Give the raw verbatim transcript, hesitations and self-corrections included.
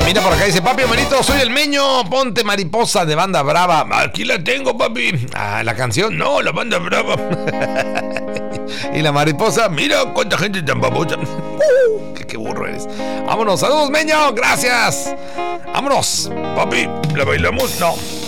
Mira por acá, dice: papi, hermanito, soy el Meño, ponte Mariposa de Banda Brava. Aquí la tengo, papi. Ah, la canción, no, la Banda Brava. Y la mariposa, mira cuánta gente tan babosa. Uh, qué, qué burro eres. Vámonos, saludos, Meño, gracias. Vámonos, papi, ¿la bailamos? No.